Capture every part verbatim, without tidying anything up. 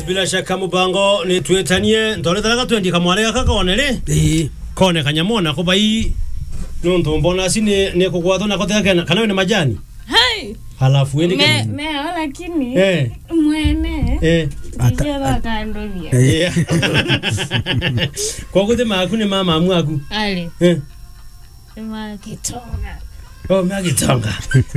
bila shaka mubango ni tuetanie ndole dalaga twendi kamwale kaka onele eh kone kanyamona ko bai nonto mbona sine ne ko kwato na kote kana kana ne majani hai halafu wende me me lakini eh mwene eh ata kandonia eh kwa kote makune mama amwaku ale eh ma kitonga oh magitonga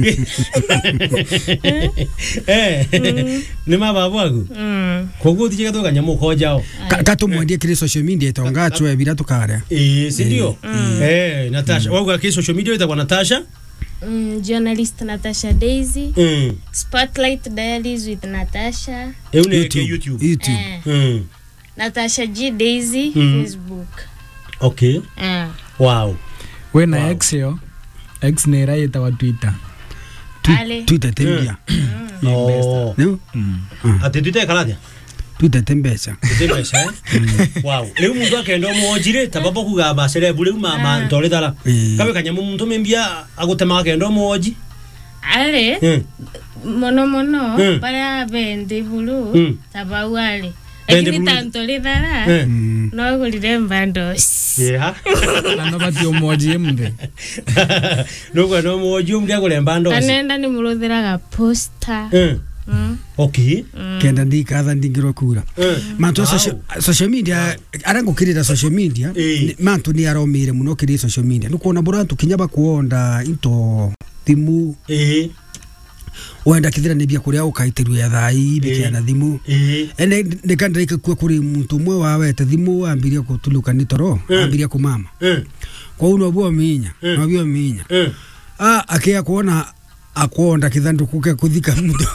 eh ni mababu waku mm kogo tije katoka nyamo kojao kato mwendie kile social media itonga chwe bila tukare eh si ndio eh Natasha waku kwa social media itakuwa Natasha Mm, journalist Natasha Daisy. Mm. Spotlight Diaries with Natasha. Eune YouTube. YouTube. YouTube. Eh. Mm. Natasha G Daisy Mm. Facebook. Okay. Eh. Wow. Wena Wow. X yo. X ni raita wa Twitter. Ale. Twitter tembia. Oh. No? Ate Twitter kaladia. Twitter tembesa. Tembesa eh. Wow. Leo mundu akendo mojire tababo kugaba sele bule mama ntole dala. Kabe kanyamu muntu membia agutema akendo moji. Ale. Mm. Mono mono Mm. para bende bulu Mm. tabawale. Bende Lakini bulu. tanto le dala. Eh. No gulire mbando. Yeah. Nano bati omoji mbe. Nuko no moji umdia kulemba ndo. Kanenda ni murotheraga poster. Mm. Mm. Okay. Kenda ndikatha ndingiro kura. Mantu social social media arango kirira social media mantu ni aromire muno kirira social media. Nuko na borantu kinyaba kuonda into thimu. Eh. Wenda kithira nibia kuria ukaitiru ya thai bikia na thimu. Eh. Ene ndikandika kwa kuri muntu mwe wawe te thimu ambiria kutuluka nitoro ambiria kumama. Eh. Kwa uno bwo minya, no bwo minya. Eh. Ah akia kuona akonda kithandu kuke kuthika mtu.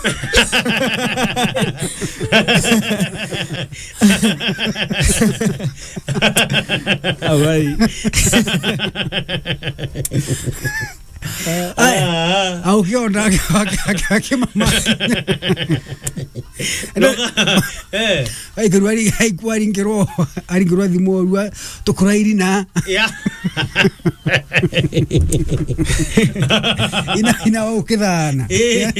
Awai. Ai, au kionda akimama. Eh. Ai kirwari ai kwari ngiro, ari ngiro thimo rwa tukurairi na. Yeah. Ina ina au kithana. Eh.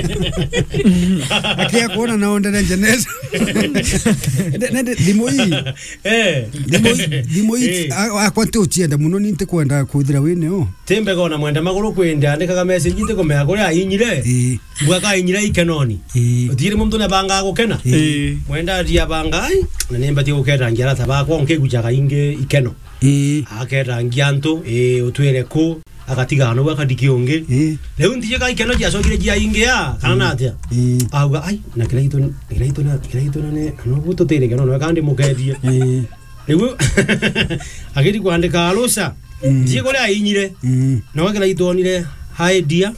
Akia kuona na onda na jenes. Nende thimo hii. Eh. Thimo thimo hii akwante uchienda muno ninte kwenda kuthira wene o. Tembe kona mwenda maguru kwenda ndikaga message ite komea kuri ayinyire bwaka ayinyire ikenoni utire muntu ne banga gukena mwenda dia bangai na nemba ti gukera ngira tabako nke gujaga inge ikeno eh akera ngianto eh utwere ko akatiga no bakadikionge leo ndije ka ikeno dia sokire dia inge ya kana atia auga ai na kila ito kila ito na kila ito ne no buto tere keno no kandi mukethie leo agiri kwandika alusa ndiye kole ayinyire na wakela itonire hi dear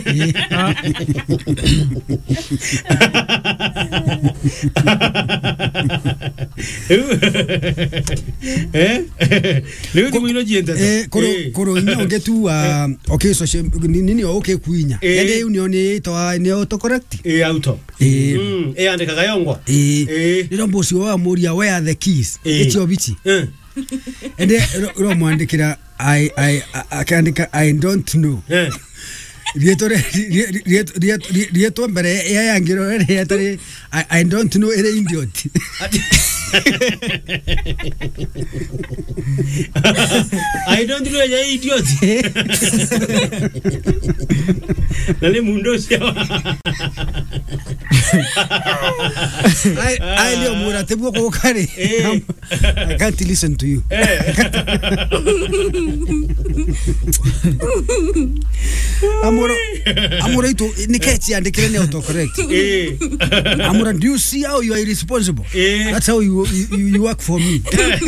eh leo dimino jienda eh koro koro nyonge tu a okay so nini okay kuinya ende unioni to ni auto correct eh auto eh mm eh andika kayongwa eh ndo mbosi wa muria where are the keys etio bichi eh ende ro mwandikira I I akandika I don't know eh rietore rieto mbere ya yangiro rietore I don't know ere idiot I don't know ya idiot nale mundo sio I I leo mura tebu ko kare I can't listen to you amura amura ito niketi andikire ne auto correct eh amura do you see how you are irresponsible eh that's how you you, you work for me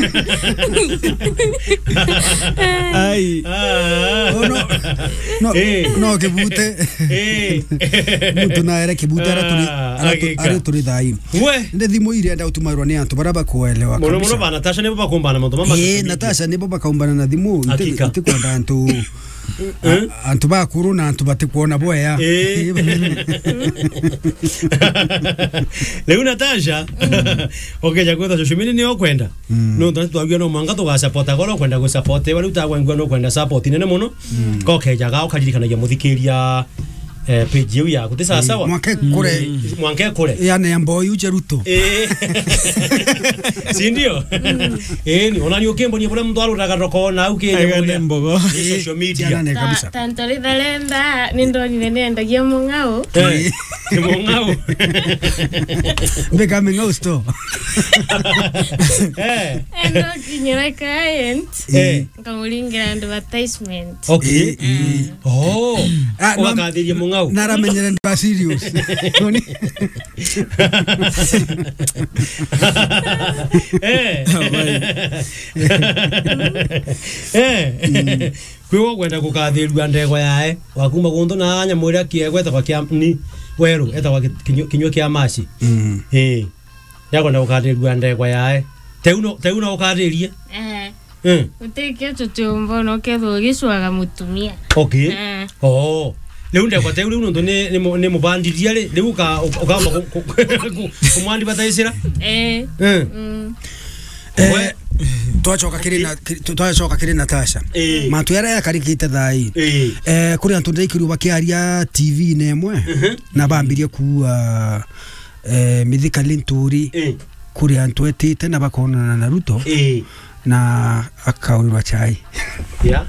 Ai. oh no no no ke bute eh mutu na era ke bute ara turi ara turi dai we nde thimo ire nda utumarwa ne antu baraba kuelewa mono mono bana Natasha ne baba kumbana muntu mama eh Natasha ne baba kumbana na thimo nti kwenda antu antu ba kuruna antu batikuona boya leo Natasha okay jakuta social media ni okwenda no ndo twabia no manga to support agora kwenda go support wali utagwa ngwa no kwenda support nene muno ko keja ga ukajirikana ya muthikiria eh page yeu ya kuti sawa sawa mwanke kure mwanke kure yani ambo yuche ruto eh si ndio eh ni onani okembo ni bole mtu alutaka tokona au kile mbogo social media ne kabisa tanto lidalenda nindo ninenda gia mungao eh mungao mbeka mengao sto eh endo kinyera client eh kamulingira advertisement okay oh wakadhiria mungao nara menyere ndo serious eh eh kwiwo kwenda gukathiria ndego yae wakuma gundu na anya muria kiegweta kwa kia ni weru eta kwa kinyo kia maci eh yakwenda gukathiria ndego yae teuno teuno ukathiria eh eh uteke tutumbo no ketho giswaga mutumia okay eh oh leo ndego teu leo ndo ne ne mubandiria le leo ka ukamba kumwandi bataisira eh eh eh twachoka kiri na twachoka kiri na Tasha matu yara yakarikite thai eh kuri antu ndaikiru bakiaria T V nemwe na bambirie ku eh Mithika Linturi kuri antu etite na bakona na Naruto na akaulwa chai ya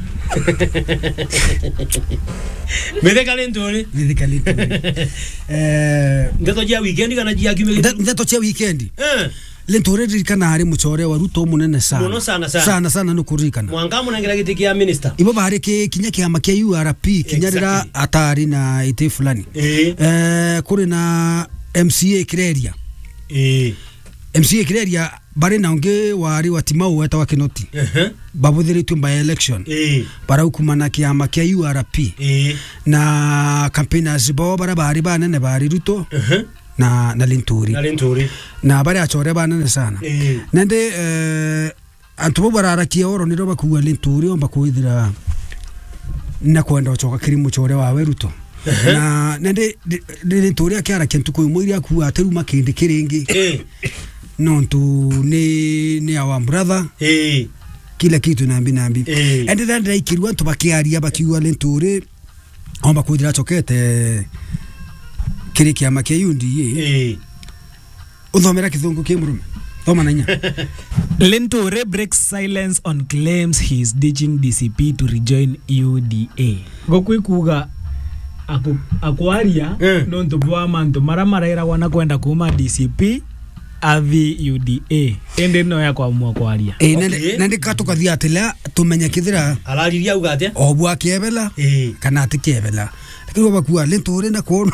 Mithika Linturi Mithika Linturi eh ndeto jia weekend kana jia kiumia ndeto cia weekend eh Linturi ririkana hari muchore wa Ruto munene sana muno sana sana sana sana nukurikana mwanga munangira giti kia minister ibo bari ke kinya kia makia U R P kinyarira atari na ite fulani eh eh kuri na M C A Kireria eh M C A Kireria bari na unge wari wa Timau weta wa Kinoti eh babuthiritwe by election eh bara ukumana kia makia U R P eh na campaigners bo bara bari banene bari Ruto eh na na Linturi na Linturi na bari achore banene sana eh nende eh antubo barara kia oro niro bakuwa Linturi omba kuithira na kwenda ochoka kiri muchore wawe Ruto na nende Linturi akiara kintu kuimwiria kuwa ateru makindi kiringi eh nontu ni ni our brother eh kila kitu nambi nambi eh ende then ndaikirwa ntu bakiaria bakiwa Linturi omba kuithira chokete kiri kia makia U D A eh uthomera kithungu kimurume thoma nanya Linturi breaks silence on claims he is ditching D C P to rejoin U D A gokwikuga aku akwaria eh. no ntubwa mantu mara maraira wana kwenda kuma D C P avi U D A ende no yakwa mwa kwaria eh nende nende katukathia atila tumenya kithira alariria ugate obwa akiebela eh kana atikebela lakini bakuwa Linturi na kuona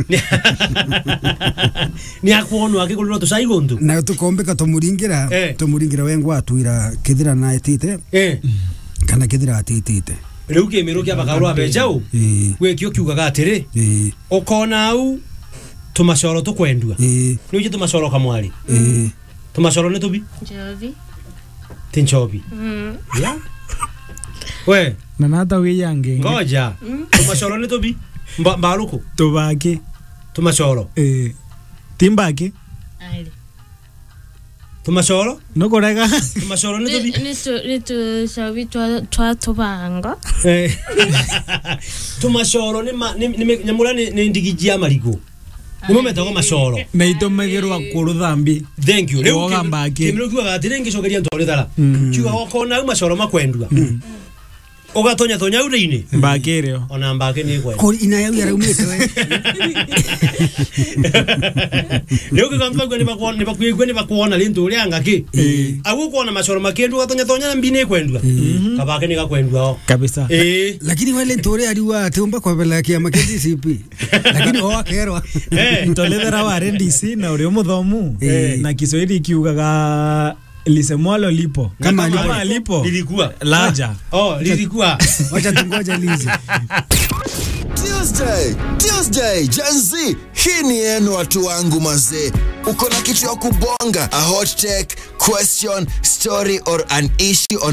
ni akuonwa akikulwa tusaigondu na tukombeka tumuringira eh. tumuringira wengwa atwira kithira na etite eh kana kithira atitite riu kimiru kia bakarwa bejau eh we kio kiugaga atiri eh ukona au tumacoro tukwendua eh ni uje tumacoro kamwari eh tumacoro ni tubi Jovi tinchobi mm ya we na nata wiyange ngoja tumacoro ni tubi mbaruko tubake tumacoro eh timbake ali tumacoro no korega tumacoro ni tubi ni tu ni tu shawi twa twa tubanga eh tumacoro ni ni nyamura ni ndigijia marigo Nimo metago macoro na itomegerwa kuruthambi thank you leo gambake kimiru kiugaga atiri ngicokeria ntore thara kiuga okona au macoro makwendua ugatonya tonya uriini mbakireo ona mbake ni kwenda ko ina yau yara umete we leo kigantu kwa ni bakwa ni bakwigwe ni bakwona Linturi angaki awu kuona macoro makendu gatonya tonya na mbine kwendua kabake ni gakwendua kabisa eh lakini wale Linturi aliwa atumba kwa bela kia makedi C P lakini o akerwa eh ntolethera wa R D C na urio muthomu na Kiswahili kiugaga lisemwalo lipo kama kama lipo lilikuwa laja oh lilikuwa wacha tungoja lizi Tuesday, Tuesday, Gen Z, hii ni yenu watu wangu mazee. Uko na kitu ya kubonga, a hot take, question, story or an issue on